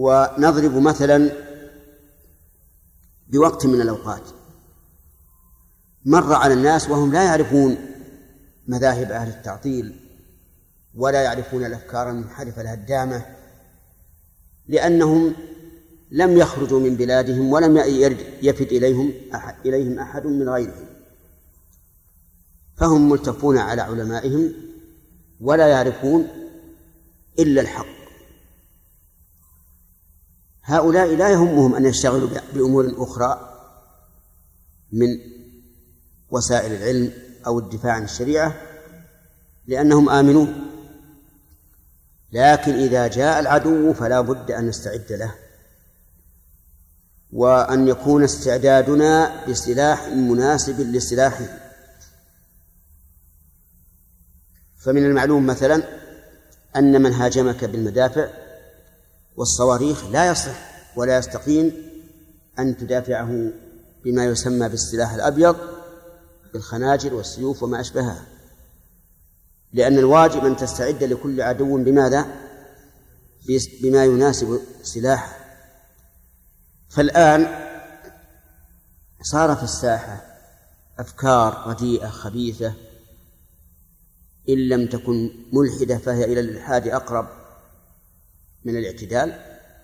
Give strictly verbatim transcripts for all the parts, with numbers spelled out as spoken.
ونضرب مثلا بوقت من الأوقات مر على الناس وهم لا يعرفون مذاهب أهل التعطيل ولا يعرفون الأفكار المنحرفة الهدامة، لأنهم لم يخرجوا من بلادهم ولم يفد إليهم أحد, إليهم أحد من غيرهم، فهم ملتفون على علمائهم ولا يعرفون إلا الحق. هؤلاء لا يهمهم أن يشتغلوا بأمور أخرى من وسائل العلم أو الدفاع عن الشريعة لأنهم آمنون، لكن إذا جاء العدو فلا بد أن نستعد له، وأن يكون استعدادنا بسلاح مناسب لسلاحه. فمن المعلوم مثلا أن من هاجمك بالمدافع والصواريخ لا يصح ولا يستقيم أن تدافعه بما يسمى بالسلاح الأبيض بالخناجر والسيوف وما أشبهها، لأن الواجب أن تستعد لكل عدو بماذا؟ بما يناسب سلاحه. فالآن صار في الساحة أفكار رديئة خبيثة إن لم تكن ملحدة فهي إلى الإلحاد أقرب من الاعتدال،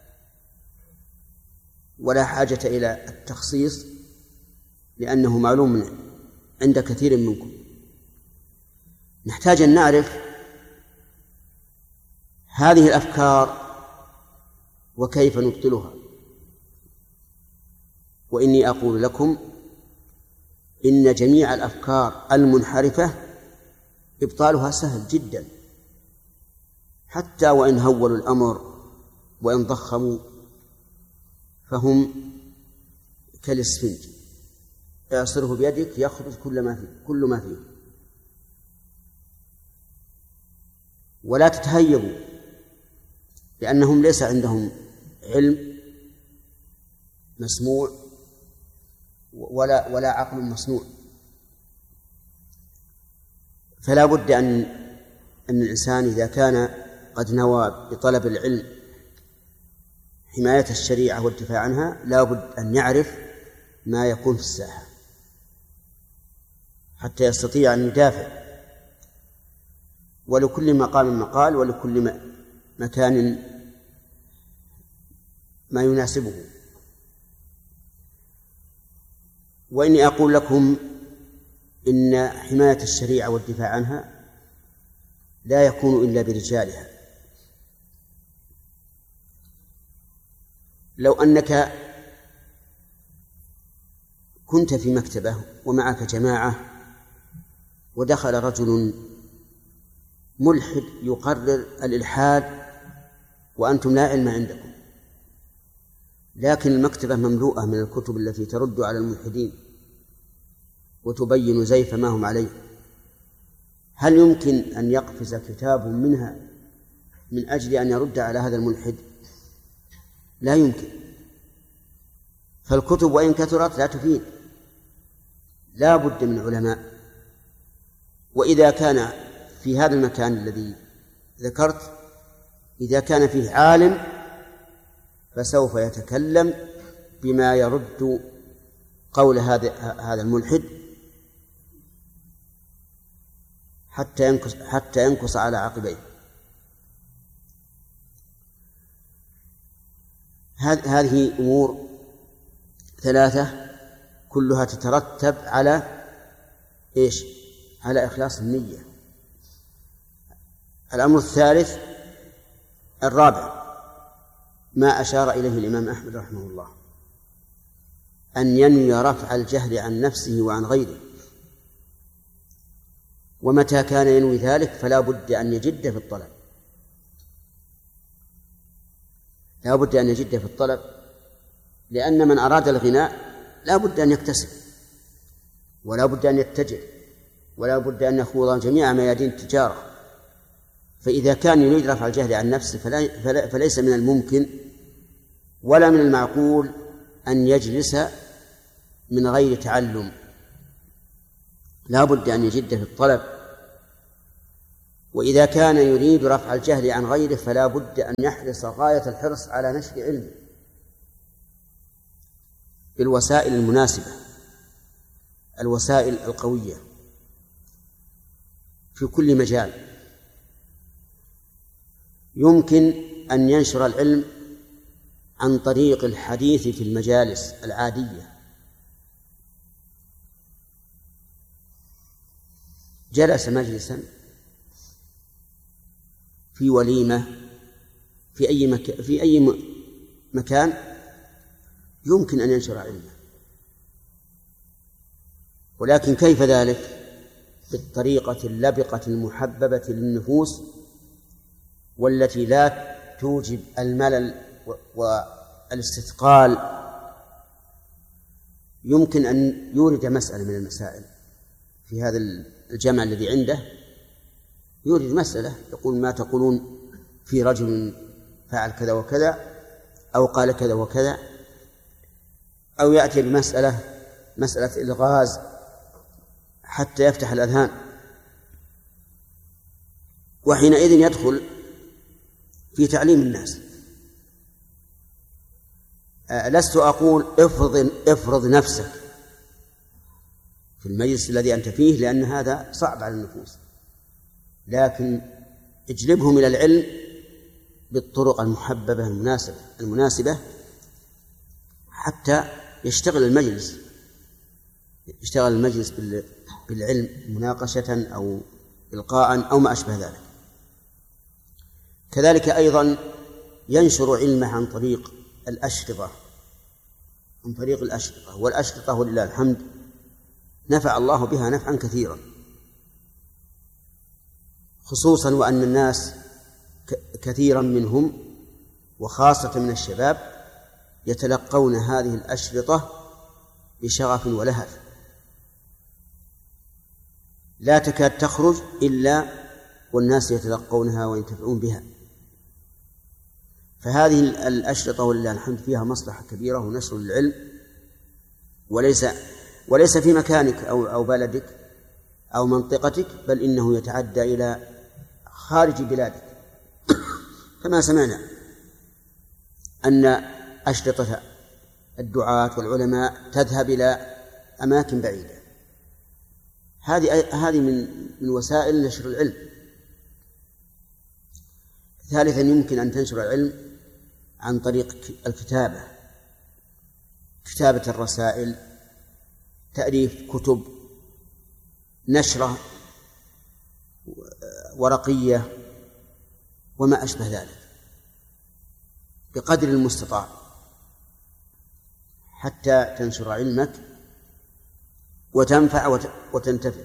ولا حاجة إلى التخصيص لأنه معلوم عند كثير منكم. نحتاج أن نعرف هذه الأفكار وكيف نبطلها. وإني أقول لكم إن جميع الأفكار المنحرفة إبطالها سهل جدا، حتى وإن هولوا الأمر وإن ضخموا فهم كالإسفنج، اعصره بيدك يخرج كل ما فيه كل ما فيه. ولا تتهيبوا لأنهم ليس عندهم علم مسموع ولا ولا عقل مصنوع، فلا بد أن أن الإنسان إذا كان قد نوى بطلب العلم حماية الشريعة والدفاع عنها لا بد أن يعرف ما يكون في الساحة حتى يستطيع أن يدافع. ولكل مقام مقال ولكل مكان ما يناسبه. وإني أقول لكم إن حماية الشريعة والدفاع عنها لا يكون إلا برجالها. لو أنك كنت في مكتبة ومعك جماعة ودخل رجل ملحد يقرر الإلحاد وأنتم لا علم عندكم، لكن المكتبة مملوءة من الكتب التي ترد على الملحدين وتبين زيف ما هم عليه، هل يمكن أن يقفز كتاب منها من أجل أن يرد على هذا الملحد؟ لا يمكن. فالكتب وإن كثرت لا تفيد، لا بد من علماء. وإذا كان في هذا المكان الذي ذكرت إذا كان فيه عالم فسوف يتكلم بما يرد قول هذا هذا الملحد حتى ينكص حتى ينكص على عقبيه. هذه أمور ثلاثة كلها تترتب على إيش؟ على إخلاص النية. الأمر الثالث الرابع ما أشار إليه الإمام أحمد رحمه الله، أن ينوي رفع الجهل عن نفسه وعن غيره. ومتى كان ينوي ذلك فلا بد أن يجد في الطلب، لا بد أن يجد في الطلب، لأن من أراد الغناء لا بد أن يكتسب ولا بد أن يتجر ولا بد أن يخوض جميع ميادين التجارة. فإذا كان يريد رفع الجهل عن نفسه فلا فلا فليس من الممكن ولا من المعقول أن يجلس من غير تعلم، لا بد أن يجد في الطلب. وإذا كان يريد رفع الجهل عن غيره فلا بد أن يحرص غاية الحرص على نشر علمه بالوسائل المناسبة، الوسائل القوية في كل مجال. يمكن أن ينشر العلم عن طريق الحديث في المجالس العادية. جلس مجلسا في وليمة في أي مكان في أي مكان يمكن أن ينشر علمه، ولكن كيف ذلك؟ بالطريقة اللبقة المحببة للنفوس والتي لا توجب الملل والاستثقال. يمكن أن يورد مسألة من المسائل في هذا الجمع الذي عنده، يورد مسألة يقول ما تقولون في رجل فعل كذا وكذا أو قال كذا وكذا، أو يأتي بمسألة مسألة إلغاز حتى يفتح الأذهان، وحينئذ يدخل في تعليم الناس. لست أقول افرض, افرض نفسك في المجلس الذي أنت فيه لأن هذا صعب على النفوس، لكن اجلبهم إلى العلم بالطرق المحببة المناسبة المناسبة حتى يشتغل المجلس يشتغل المجلس بالعلم مناقشة أو إلقاء أو ما أشبه ذلك. كذلك أيضا ينشر علمه عن طريق الأشرطة عن طريق الأشرطة والأشرطة ولله الحمد نفع الله بها نفعا كثيرا، خصوصا وأن الناس كثيرا منهم وخاصة من الشباب يتلقون هذه الأشرطة بشغف ولهف، لا تكاد تخرج إلا والناس يتلقونها وينتفعون بها. فهذه الأشرطة ولله الحمد فيها مصلحة كبيرة ونشر العلم، وليس وليس في مكانك أو أو بلدك أو منطقتك، بل إنه يتعدى إلى خارج بلادك، كما سمعنا أن أشرطة الدعاة والعلماء تذهب إلى أماكن بعيدة. هذه هذه من من وسائل نشر العلم. ثالثا يمكن أن تنشر العلم عن طريق الكتابة، كتابة الرسائل، تأليف كتب، نشرة ورقية وما أشبه ذلك بقدر المستطاع حتى تنشر علمك وتنفع وتنتفع.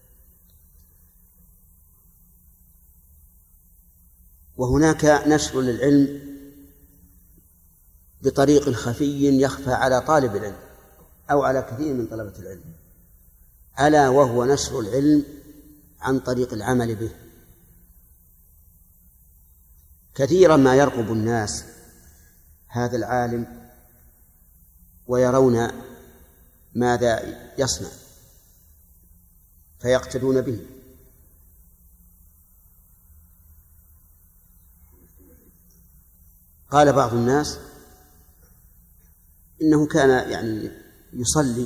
وهناك نشر للعلم بطريق خفي يخفى على طالب العلم أو على كثير من طلبة العلم، ألا وهو نشر العلم عن طريق العمل به. كثيرا ما يرقب الناس هذا العالم ويرون ماذا يصنع فيقتدون به. قال بعض الناس إنه كان يعني يصلي،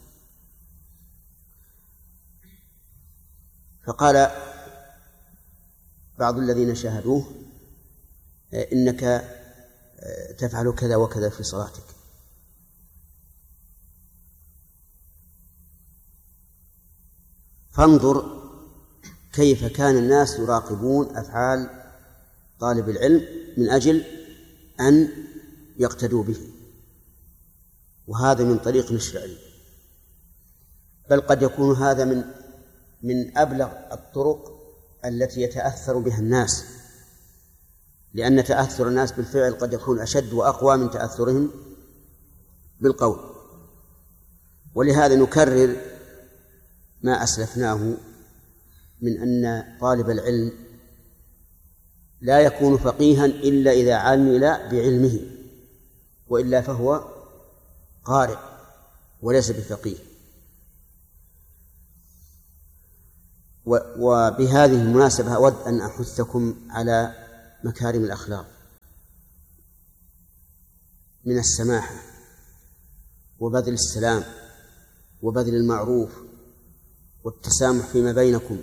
فقال بعض الذين شاهدوه إنك تفعل كذا وكذا في صلاتك. فانظر كيف كان الناس يراقبون أفعال طالب العلم من أجل أن يقتدوا به، وهذا من طريق نشر العلم. بل قد يكون هذا من من أبلغ الطرق التي يتأثر بها الناس، لأن تأثر الناس بالفعل قد يكون أشد وأقوى من تأثرهم بالقول. ولهذا نكرر ما أسلفناه من أن طالب العلم لا يكون فقيها إلا إذا عمل بعلمه، وإلا فهو قارئ وليس بفقيه. وبهذه المناسبة أود أن أحثكم على مكارم الأخلاق من السماحة وبذل السلام وبذل المعروف والتسامح فيما بينكم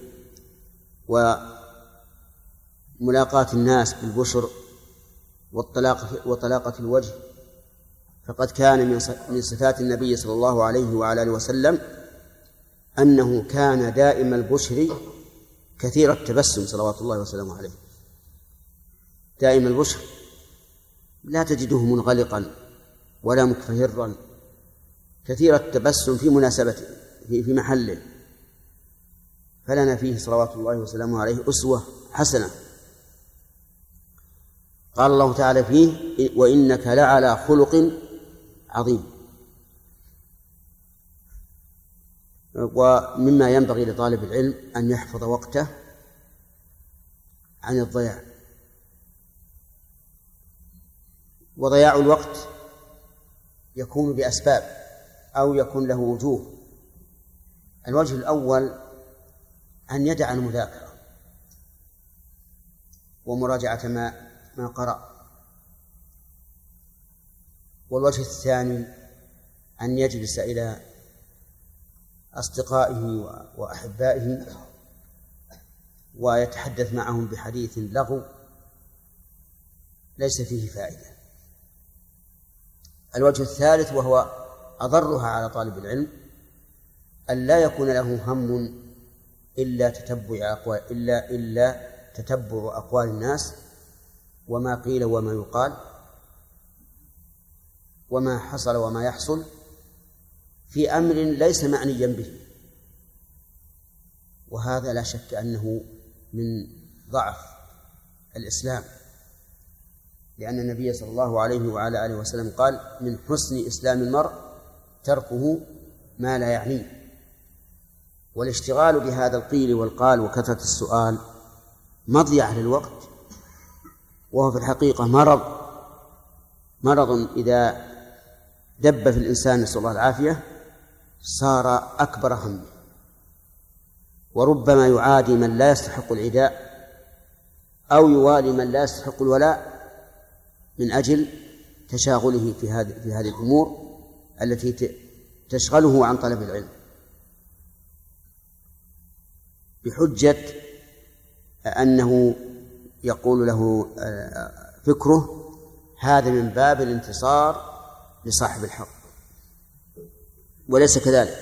وملاقاة الناس بالبشر والطلاقة وطلاقة الوجه، فقد كان من صفات النبي صلى الله عليه وعلى آله وسلم أنه كان دائم البشر كثير التبسم صلوات الله وسلامه عليه، دائم البشر لا تجده منغلقا ولا مكفهرا، كثير التبسم في مناسبته في محله، فلنا فيه صلوات الله وسلامه عليه أسوة حسنة. قال الله تعالى فيه: وإنك لعلى خلق عظيم. ومما ينبغي لطالب العلم أن يحفظ وقته عن الضياع، وضياع الوقت يكون بأسباب أو يكون له وجوه. الوجه الأول أن يدع المذاكرة ومراجعة ما ما قرأ، والوجه الثاني أن يجلس إلى أصدقائه وأحبائه ويتحدث معهم بحديث لغو ليس فيه فائدة. الوجه الثالث وهو أضرها على طالب العلم أن لا يكون له هم إلا تتبع أقوال إلا إلا تتبع أقوال الناس وما قيل وما يقال وما حصل وما يحصل في أمر ليس معنيا به، وهذا لا شك أنه من ضعف الإسلام، لأن النبي صلى الله عليه وعلى آله وسلم قال: من حسن إسلام المرء تركه ما لا يعنيه. والاشتغال بهذا القيل والقال وكثرة السؤال مضيعة للوقت، وهو في الحقيقة مرض مرض إذا دب في الإنسان نسأل الله العافية صار أكبر همه، وربما يعادي من لا يستحق العداء أو يوالي من لا يستحق الولاء من أجل تشاغله في هذه في هذه الأمور التي تشغله عن طلب العلم، بحجة أنه يقول له فكره هذا من باب الانتصار لصاحب الحق، وليس كذلك،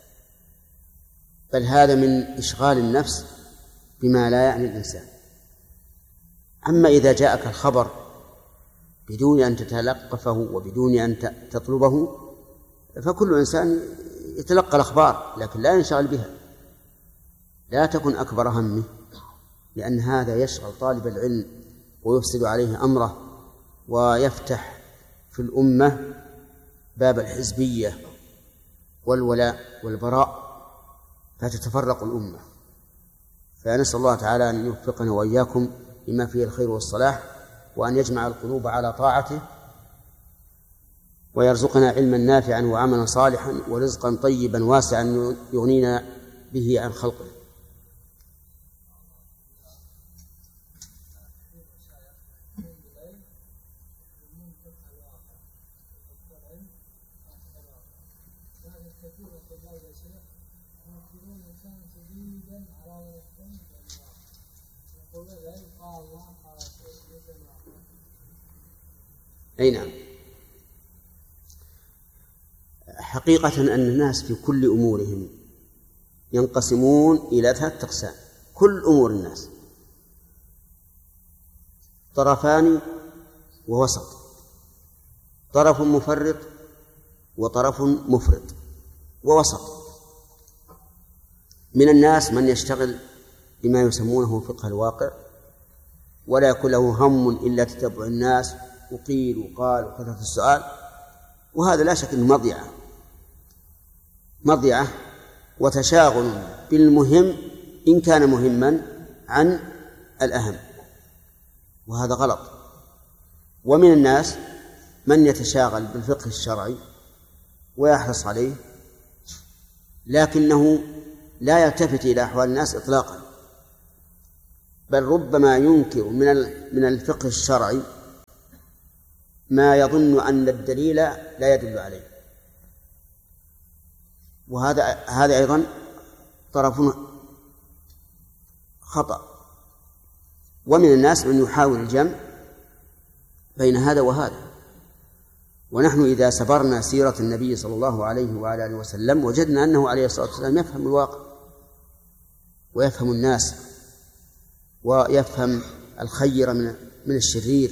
بل هذا من إشغال النفس بما لا يعني الإنسان. أما إذا جاءك الخبر بدون أن تتلقفه وبدون أن تطلبه، فكل إنسان يتلقى الأخبار لكن لا ينشغل بها، لا تكن أكبر همه، لأن هذا يشغل طالب العلم ويفسد عليه أمره ويفتح في الأمة باب الحزبية والولاء والبراء فتتفرق الأمة. فنسأل الله تعالى أن يوفقنا وإياكم لما فيه الخير والصلاح، وأن يجمع القلوب على طاعته، ويرزقنا علما نافعا وعملا صالحا ورزقا طيبا واسعا يغنينا به عن خلقه. أي نعم، حقيقة أن الناس في كل أمورهم ينقسمون إلى ثلاثة أقسام، كل أمور الناس طرفان ووسط، طرف مفرط وطرف مفرط ووسط. من الناس من يشتغل بما يسمونه فقه الواقع ولا يكون له هم إلا تتبع الناس وقيل وقال وكثرة السؤال، وهذا لا شك أنه مضيعة مضيعة وتشاغل بالمهم إن كان مهما عن الأهم، وهذا غلط. ومن الناس من يتشاغل بالفقه الشرعي ويحرص عليه، لكنه لا يلتفت إلى أحوال الناس إطلاقا، بل ربما ينكر من من الفقه الشرعي ما يظن أن الدليل لا يدل عليه، وهذا هذا أيضا طرف خطأ. ومن الناس من يحاول الجمع بين هذا وهذا. ونحن إذا سبرنا سيرة النبي صلى الله عليه وعلى آله وسلم وجدنا أنه عليه الصلاة والسلام يفهم الواقع ويفهم الناس ويفهم الخير من من الشرير،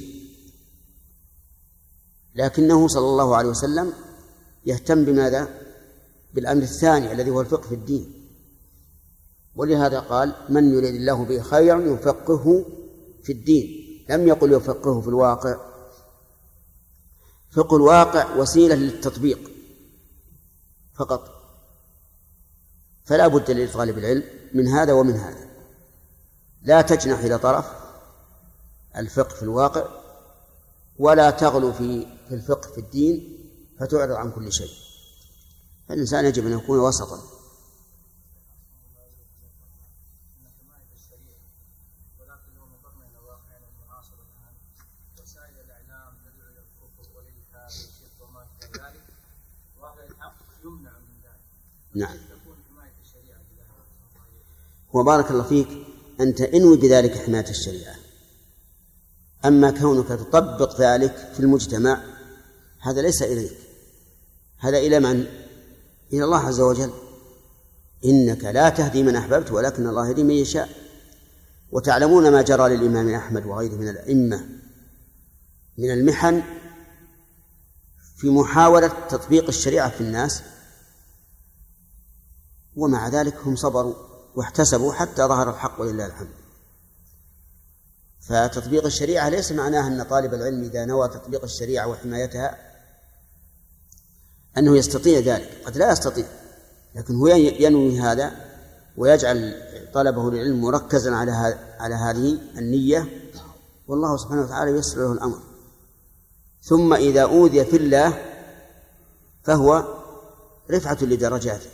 لكنه صلى الله عليه وسلم يهتم بماذا؟ بالأمر الثاني الذي هو الفقه في الدين. ولهذا قال: من يريد الله به خيرا يفقهه في الدين، لم يقل يفقهه في الواقع. فقه الواقع وسيلة للتطبيق فقط، فلا بد لطالب العلم من هذا ومن هذا، لا تجنح إلى طرف الفقه في الواقع، ولا تغلو في في الفقه في الدين فتعرض عن كل شيء. فالإنسان يجب أن يكون وسطا. نعم. وبارك الله فيك، أنت انوي بذلك حماية الشريعة، أما كونك تطبق ذلك في المجتمع هذا ليس إليك، هذا إلى من؟ إلى الله عز وجل. إنك لا تهدي من أحببت ولكن الله يهدي من يشاء. وتعلمون ما جرى للإمام أحمد وغيره من الأئمة من المحن في محاولة تطبيق الشريعة في الناس، ومع ذلك هم صبروا واحتسبوا حتى ظهر الحق ولله الحمد. فتطبيق الشريعة ليس معناه أن طالب العلم إذا نوى تطبيق الشريعة وحمايتها أنه يستطيع ذلك، قد لا يستطيع، لكن هو ينوي هذا ويجعل طلبه للعلم مركزا على على هذه النية، والله سبحانه وتعالى ييسر له الأمر. ثم إذا أوذي في الله فهو رفعة لدرجاته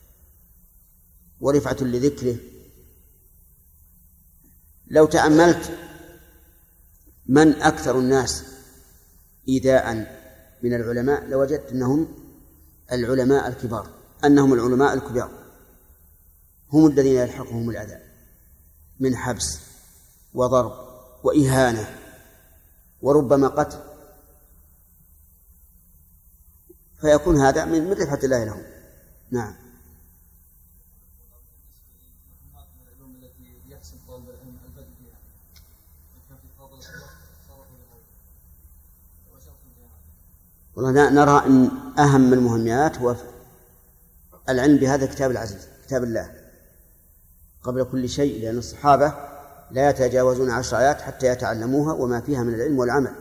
ورفعة لذكره. لو تأملت من أكثر الناس إيذاء من العلماء لوجدت أنهم العلماء الكبار، أنهم العلماء الكبار هم الذين يلحقهم العذاب من حبس وضرب وإهانة وربما قتل، فيكون هذا من رفعة الله لهم. نعم. والله نرى أن أهم المهمات هو العلم بهذا الكتاب العزيز كتاب الله قبل كل شيء، لأن الصحابة لا يتجاوزون عشر آيات حتى يتعلموها وما فيها من العلم والعمل.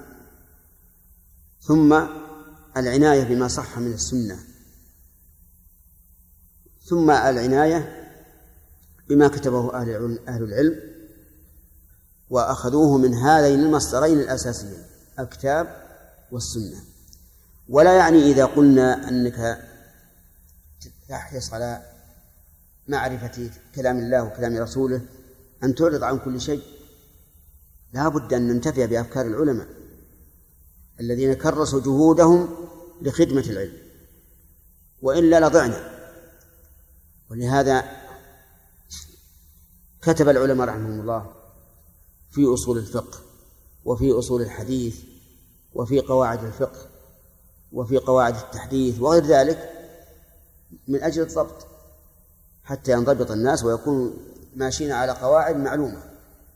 ثم العناية بما صح من السنة، ثم العناية بما كتبه أهل العلم وأخذوه من هذين المصدرين الأساسيين الكتاب والسنة. ولا يعني إذا قلنا أنك تحرص على معرفة كلام الله وكلام رسوله أن تعرض عن كل شيء، لا بد أن ننتفع بأفكار العلماء الذين كرسوا جهودهم لخدمة العلم، وإلا لضعنا. ولهذا كتب العلماء رحمهم الله في أصول الفقه وفي أصول الحديث وفي قواعد الفقه وفي قواعد التحديث وغير ذلك من أجل الضبط، حتى ينضبط الناس ويكونوا ماشيين على قواعد معلومة.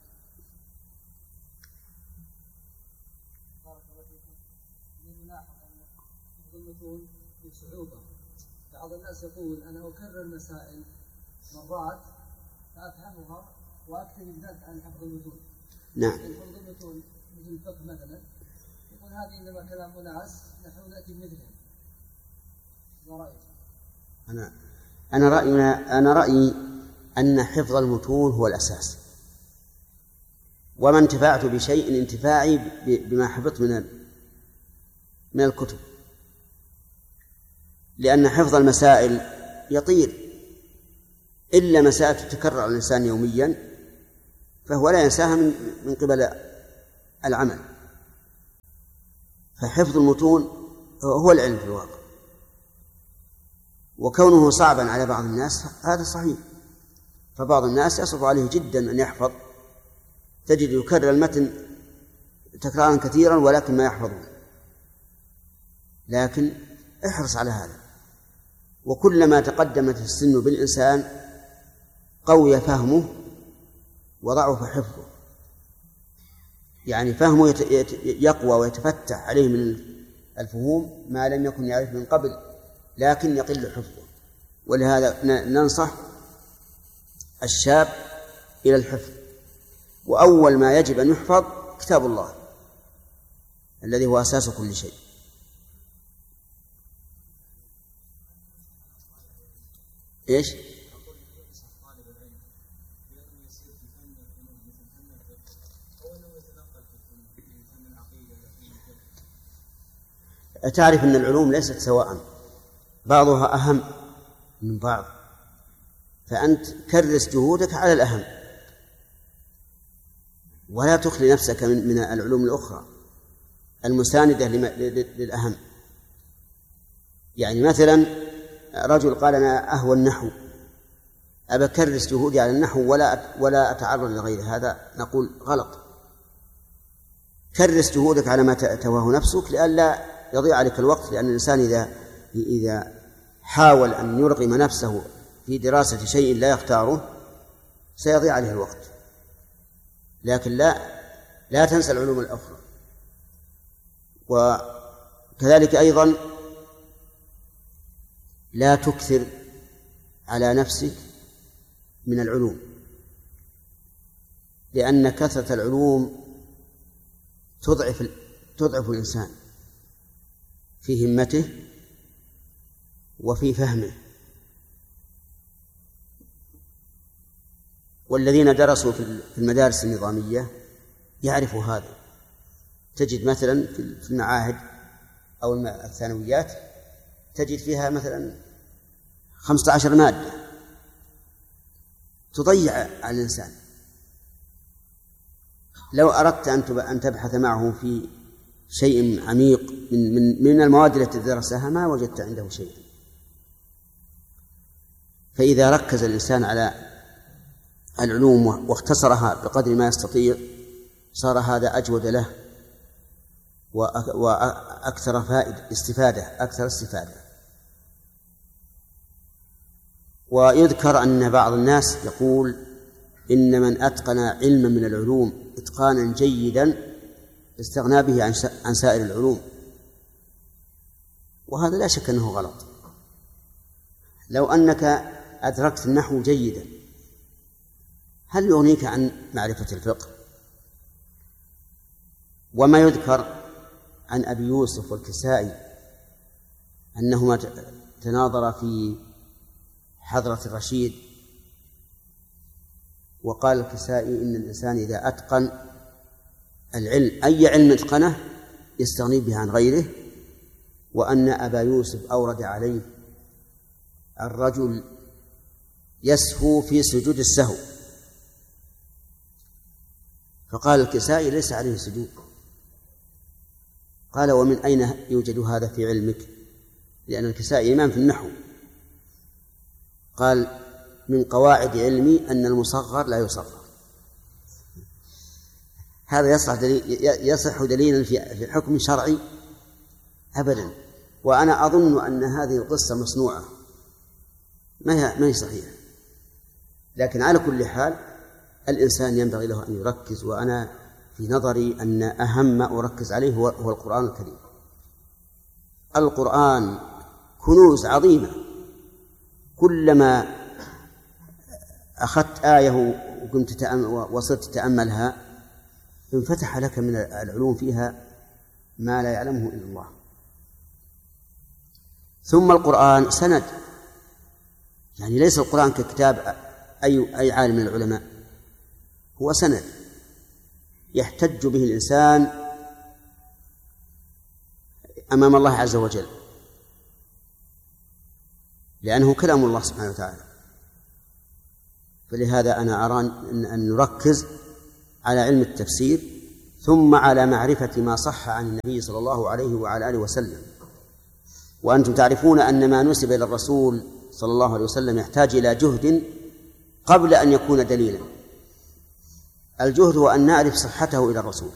بعض الناس يقول أنا أكرر مسائل مرات فأفهمها وأكتب ذلك عن حفظ المتون. نعم. حفظ المتون مثل الفقه مثلا يقول هذه إنما كلام ناس نحن نأتي بمثلهم. ما رأيك؟ أنا أنا رأينا أنا رأيي أن حفظ المتون هو الأساس، وما انتفعت بشيء انتفاعي بما حفظت من من الكتب، لأن حفظ المسائل يطير إلا مسائل تتكرر على الإنسان يوميا فهو لا ينساها من من قبل العمل. فحفظ المتون هو العلم في الواقع، وكونه صعبا على بعض الناس هذا صحيح، فبعض الناس يصعب عليه جدا أن يحفظ، تجد يكرر المتن تكرارا كثيرا ولكن ما يحفظه. لكن احرص على هذا، وكلما تقدمت السن بالإنسان قوي فهمه وضعف حفظه، يعني فهمه يقوى ويتفتح عليه من الفهوم ما لم يكن يعرف من قبل، لكن يقل حفظه. ولهذا ننصح الشاب إلى الحفظ، وأول ما يجب أن يحفظ كتاب الله الذي هو أساس كل شيء. إيش؟ تعرف أن العلوم ليست سواء، بعضها أهم من بعض، فأنت كرس جهودك على الأهم ولا تخلي نفسك من, من العلوم الأخرى المساندة للأهم. يعني مثلا رجل قال أنا أهوى النحو، أبى كرس جهودي على النحو ولا ولا أتعرض لغير هذا، نقول غلط. كرس جهودك على ما تواه نفسك لئلا يضيع عليك الوقت، لأن الإنسان إذا إذا حاول أن يرغم نفسه في دراسة شيء لا يختاره سيضيع عليه الوقت. لكن لا لا تنسى العلوم الأخرى. وكذلك أيضا لا تكثر على نفسك من العلوم، لأن كثرة العلوم تضعف تضعف الإنسان في همته وفي فهمه. والذين درسوا في المدارس النظامية يعرفوا هذا. تجد مثلا في المعاهد أو الثانويات تجد فيها مثلا خمسة عشر مادة تضيع على الإنسان. لو أردت أن تبحث معه في شيء عميق من من من المواد التي درسها ما وجدت عنده شيء. فإذا ركز الإنسان على العلوم واختصرها بقدر ما يستطيع صار هذا أجود له وأكثر فائدة استفادة أكثر استفادة. ويذكر أن بعض الناس يقول إن من أتقن علما من العلوم إتقانا جيدا استغنى به عن سائر العلوم، وهذا لا شك أنه غلط. لو أنك أدركت النحو جيدا هل يغنيك عن معرفة الفقه؟ وما يذكر عن أبي يوسف والكسائي أنهما تناظرا في حضرة الرشيد، وقال الكسائي إن الإنسان إذا أتقن العلم أي علم اتقنه يستغني به عن غيره، وأن أبا يوسف أورد عليه الرجل يسهو في سجود السهو، فقال الكسائي ليس عليه سجود. قال ومن أين يوجد هذا في علمك؟ لأن الكسائي إمام في النحو. قال من قواعد علمي أن المصغر لا يصغر. هذا يصح دليل يصح دليلا في حكم شرعي أبدا. وأنا أظن أن هذه القصة مصنوعة ما هي ما هي صحيحة، لكن على كل حال الإنسان ينبغي له أن يركز. وأنا في نظري أن أهم ما أركز عليه هو, هو القرآن الكريم. القرآن كنوز عظيمة، كلما أخذت آية وكنت وصرت تتأملها انفتح لك من العلوم فيها ما لا يعلمه إلا الله. ثم القرآن سند، يعني ليس القرآن ككتاب أي أي عالم من العلماء، هو سند يحتج به الإنسان أمام الله عز وجل، لأنه كلام الله سبحانه وتعالى. فلهذا أنا أرى أن نركز على علم التفسير ثم على معرفة ما صح عن النبي صلى الله عليه وعلى آله وسلم. وأنتم تعرفون أن ما نسب إلى الرسول صلى الله عليه وسلم يحتاج إلى جهد قبل أن يكون دليلا. الجهد هو أن نعرف صحته إلى الرسول،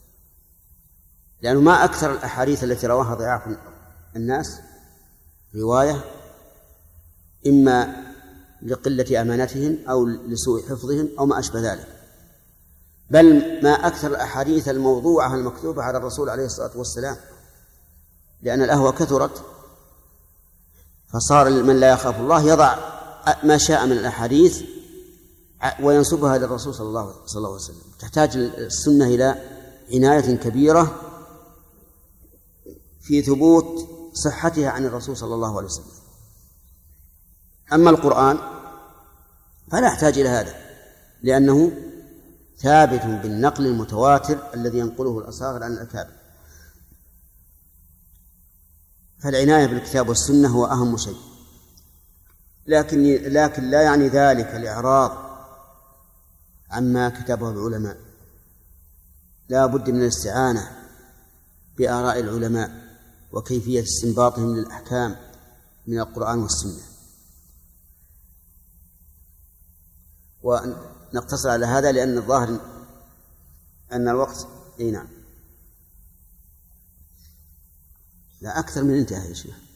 لأنه ما أكثر الأحاديث التي رواها ضعاف الناس رواية، إما لقلة أمانتهم أو لسوء حفظهم أو ما أشبه ذلك، بل ما أكثر الأحاديث الموضوعة المكتوبة على الرسول عليه الصلاة والسلام، لأن الأهوى كثرت، فصار من لا يخاف الله يضع ما شاء من الأحاديث وينسبها للرسول صلى الله عليه وسلم. تحتاج السنة إلى عناية كبيرة في ثبوت صحتها عن الرسول صلى الله عليه وسلم. أما القرآن فلا يحتاج إلى هذا، لأنه ثابت بالنقل المتواتر الذي ينقله الأصاغر عن الأكابر. فالعناية بالكتاب والسنة هو أهم شيء، لكن لكن لا يعني ذلك الإعراض عما كتبه العلماء. لا بد من الاستعانة بآراء العلماء وكيفية استنباطهم للأحكام من القرآن والسنة. ونقتصر على هذا لأن الظاهر أن الوقت إيه نعم لا أكثر من انتهى يا شيخ.